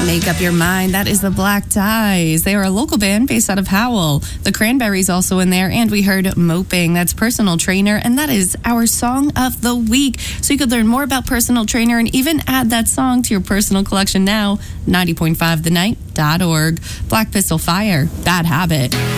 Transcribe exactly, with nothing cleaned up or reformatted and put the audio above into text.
Make Up Your Mind. That is the Black Ties. They are a local band based out of Howell. The Cranberries also in there, and we heard Moping. That's Personal Trainer, and that is our song of the week. So you could learn more about Personal Trainer and even add that song to your personal collection now. ninety point five the night dot org. Black Pistol Fire, Bad Habit.